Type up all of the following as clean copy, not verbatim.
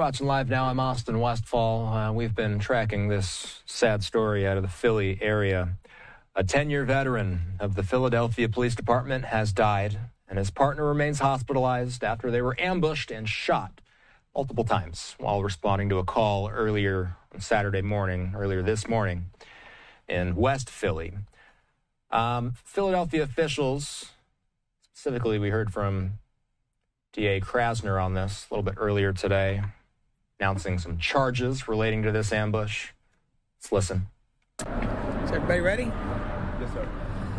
watching live now. I'm Austin Westfall. We've been tracking this sad story out of the Philly area. A 10-year veteran of the Philadelphia Police Department has died, and his partner remains hospitalized after they were ambushed and shot multiple times while responding to a call earlier this morning in West Philly. Philadelphia officials, specifically we heard from DA Krasner on this a little bit earlier today, announcing some charges relating to this ambush. Let's listen. Is everybody ready? Yes, sir.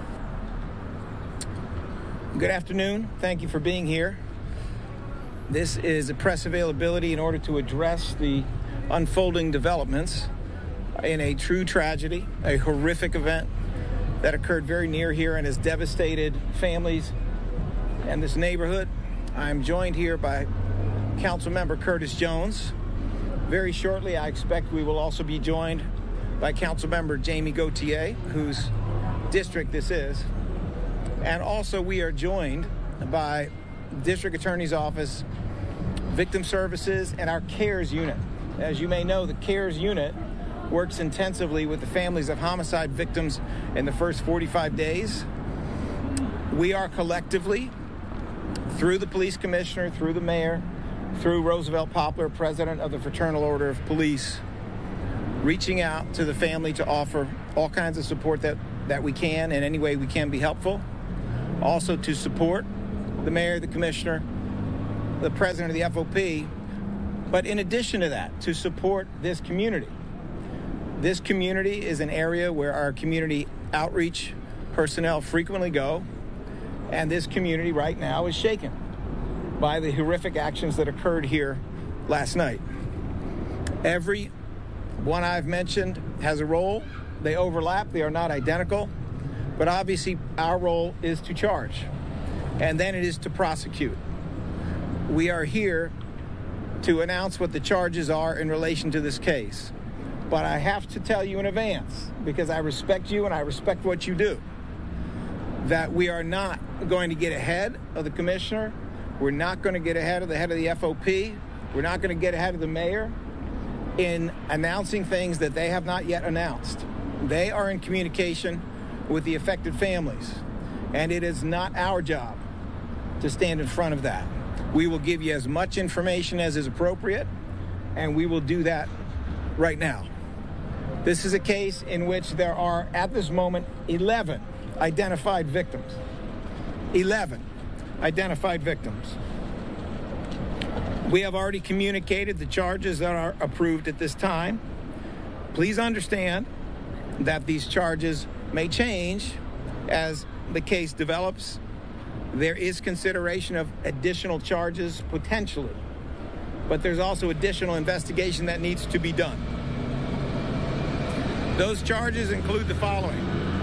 Good afternoon. Thank you for being here. This is a press availability in order to address the unfolding developments in a true tragedy, a horrific event that occurred very near here and has devastated families and this neighborhood. I'm joined here by Councilmember Curtis Jones. Very shortly, I expect we will also be joined by Councilmember Jamie Gauthier, whose district this is. And also we are joined by District Attorney's Office, Victim Services, and our CARES unit. As you may know, the CARES unit works intensively with the families of homicide victims in the first 45 days. We are collectively, through the police commissioner, through the mayor, through Roosevelt Poplar, president of the Fraternal Order of Police, reaching out to the family to offer all kinds of support that we can in any way we can be helpful. Also to support the mayor, the commissioner, the president of the FOP, but in addition to that, to support this community. This community is an area where our community outreach personnel frequently go, and this community right now is shaken by the horrific actions that occurred here last night. Every one I've mentioned has a role. They overlap. They are not identical. But obviously, our role is to charge, and then it is to prosecute. We are here to announce what the charges are in relation to this case. But I have to tell you in advance, because I respect you and I respect what you do, that we are not going to get ahead of the commissioner. We're not going to get ahead of the head of the FOP. We're not going to get ahead of the mayor in announcing things that they have not yet announced. They are in communication with the affected families, and it is not our job to stand in front of that. We will give you as much information as is appropriate, and we will do that right now. This is a case in which there are, at this moment, 11 identified victims. 11 identified victims. We have already communicated the charges that are approved at this time. Please understand that these charges may change as the case develops. There is consideration of additional charges potentially, but there's also additional investigation that needs to be done. Those charges include the following.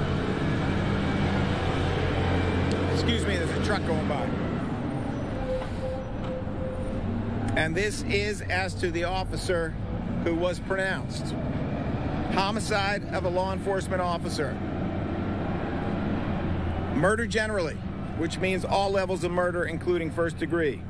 Excuse me, there's a truck going by. And this is as to the officer who was pronounced homicide of a law enforcement officer. Murder generally, which means all levels of murder, including first degree.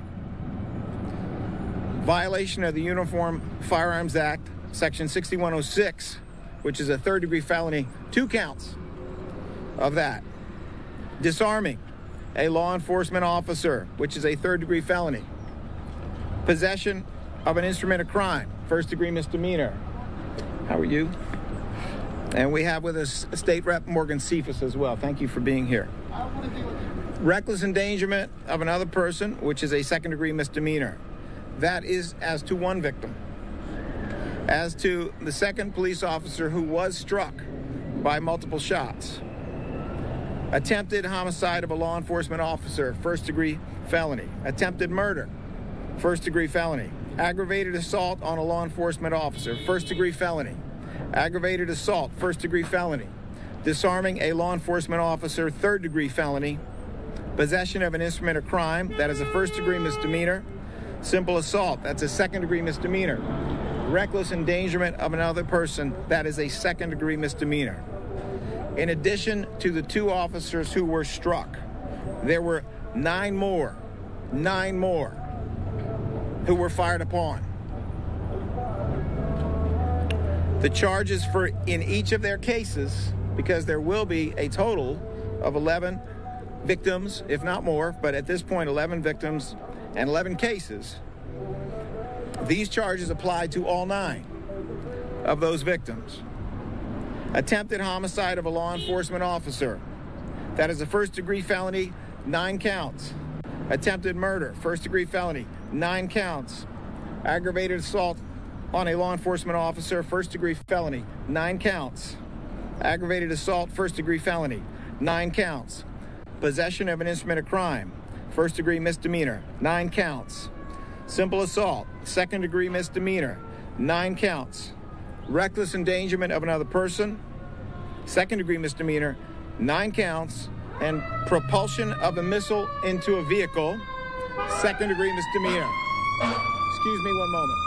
Violation of the Uniform Firearms Act, Section 6106, which is a third-degree felony, 2 counts of that. Disarming a law enforcement officer, which is a third-degree felony. Possession of an instrument of crime, first-degree misdemeanor. How are you? And we have with us State Rep Morgan Cephas as well. Thank you for being here. Reckless endangerment of another person, which is a second-degree misdemeanor. That is as to one victim. As to the second police officer who was struck by multiple shots. Attempted homicide of a law enforcement officer, first-degree felony. Attempted murder, first-degree felony. Aggravated assault on a law enforcement officer, first-degree felony. Aggravated assault, first-degree felony. Disarming a law enforcement officer, third-degree felony. Possession of an instrument of crime, that is a first-degree misdemeanor. Simple assault, that's a second-degree misdemeanor. Reckless endangerment of another person, that is a second-degree misdemeanor. In addition to the 2 officers who were struck, there were 9 more who were fired upon. The charges in each of their cases, because there will be a total of 11 victims, if not more, but at this point 11 victims and 11 cases. These charges apply to all 9 of those victims. Attempted homicide of a law enforcement officer. That is a first-degree felony, 9 counts. Attempted murder, first-degree felony, 9 counts. Aggravated assault on a law enforcement officer, first-degree felony, 9 counts. Aggravated assault, first-degree felony, 9 counts. Possession of an instrument of crime, first-degree misdemeanor, 9 counts. Simple assault, second-degree misdemeanor, 9 counts. Reckless endangerment of another person, second-degree misdemeanor, 9 counts. And propulsion of a missile into a vehicle, second-degree misdemeanor. Excuse me one moment.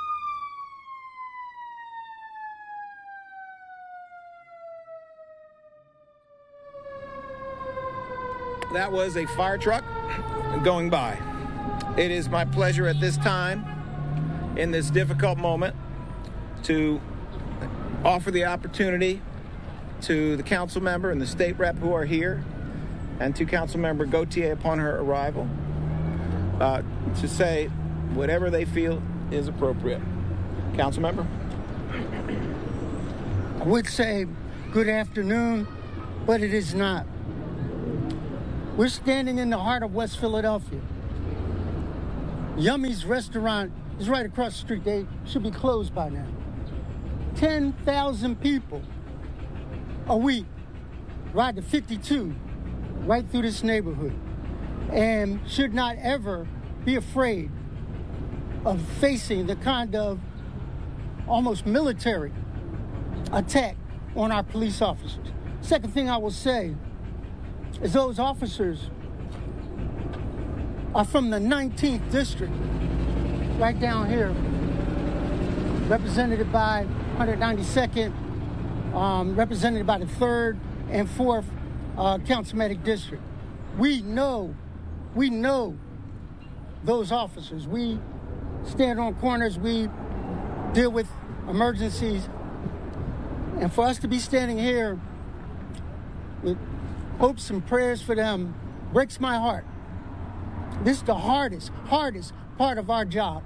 That was a fire truck going by. It is my pleasure at this time, in this difficult moment, to offer the opportunity to the council member and the state rep who are here, and to Council Member Gauthier upon her arrival, to say whatever they feel is appropriate. Council member? I would say good afternoon, but it is not. We're standing in the heart of West Philadelphia. Yummy's restaurant is right across the street. They should be closed by now. 10,000 people a week ride the 52 right through this neighborhood and should not ever be afraid of facing the kind of almost military attack on our police officers. Second thing I will say is those officers are from the 19th district, right down here, represented by 192nd, represented by the 3rd and 4th Councilmanic District. We know those officers. We stand on corners, we deal with emergencies, and for us to be standing here with hopes and prayers for them breaks my heart. This is the hardest part of our job.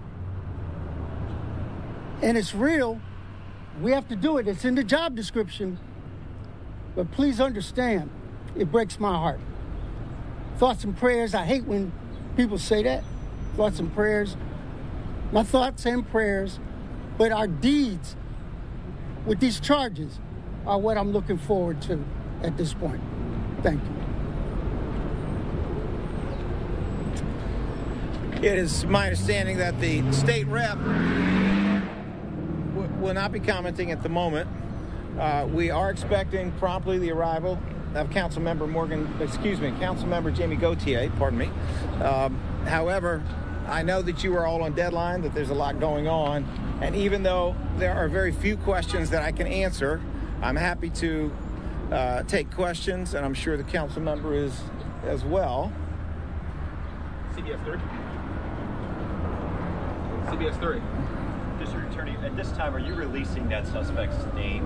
And it's real. We have to do it. It's in the job description. But please understand, it breaks my heart. Thoughts and prayers. I hate when people say that. Thoughts and prayers. My thoughts and prayers. But our deeds with these charges are what I'm looking forward to at this point. Thank you. It is my understanding that the state rep will not be commenting at the moment. We are expecting promptly the arrival of Councilmember Jamie Gauthier, pardon me. However, I know that you are all on deadline, that there's a lot going on, and even though there are very few questions that I can answer, I'm happy to take questions, and I'm sure the council member is as well. CBS 3. CBS 3. District Attorney, at this time, are you releasing that suspect's name?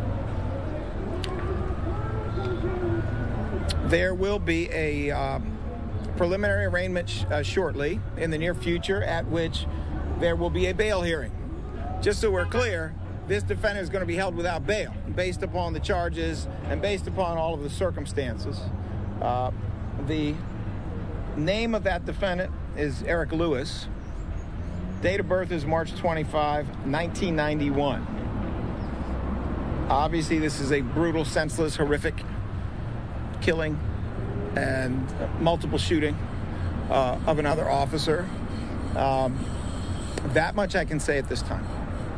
There will be a preliminary arraignment shortly in the near future, at which there will be a bail hearing. Just so we're clear, this defendant is going to be held without bail based upon the charges and based upon all of the circumstances. The name of that defendant is Eric Lewis. Date of birth is March 25, 1991. Obviously, this is a brutal, senseless, horrific killing and multiple shooting of another officer. That much I can say at this time.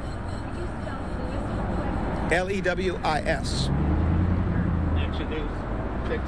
Lewis. Action News 6.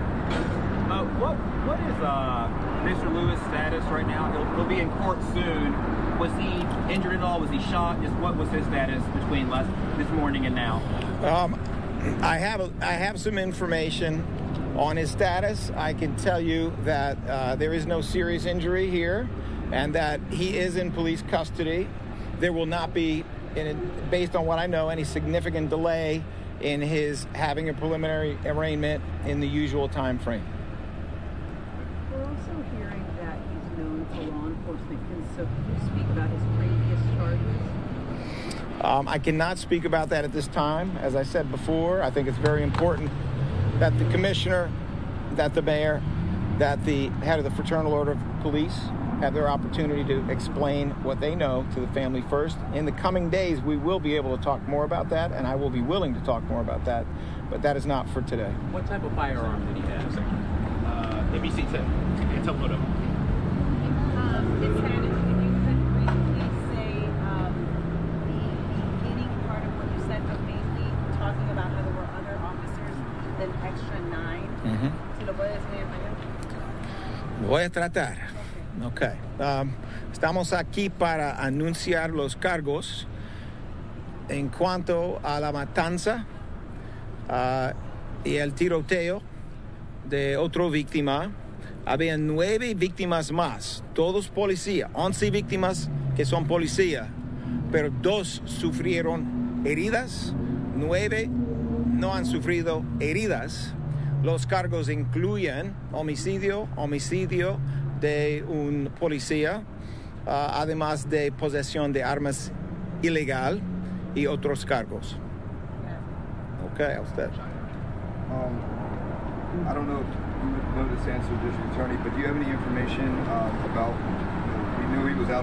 What is Mr. Lewis' status right now? He'll be in court soon. Was he injured at all? Was he shot? What was his status between this morning and now? I have some information on his status. I can tell you that there is no serious injury here and that he is in police custody. There will not be based on what I know, any significant delay in his having a preliminary arraignment in the usual time frame. We're also hearing that he's known to law enforcement. So can you speak about his previous charges? I cannot speak about that at this time. As I said before, I think it's very important that the commissioner, that the mayor, that the head of the Fraternal Order of Police have their opportunity to explain what they know to the family first. In the coming days, we will be able to talk more about that, and I will be willing to talk more about that, but that is not for today. What type of firearm did he have? ABC10. It's a photo. Ms. Hannah, can you briefly say the beginning part of what you said, but mainly talking about how there were other officers, then extra 9? Si lo puedes decir en español. Voy a tratar. Okay. Estamos aquí para anunciar los cargos en cuanto a la matanza y el tiroteo de otra víctima. Había 9 víctimas más, todos policías, 11 víctimas que son policía, pero 2 sufrieron heridas, 9 no han sufrido heridas. Los cargos incluyen homicidio de un policía, además de posesión de armas ilegal y otros cargos. Okay, a usted. I don't know if you would know this answer, District Attorney, but do you have any information about, we knew he was out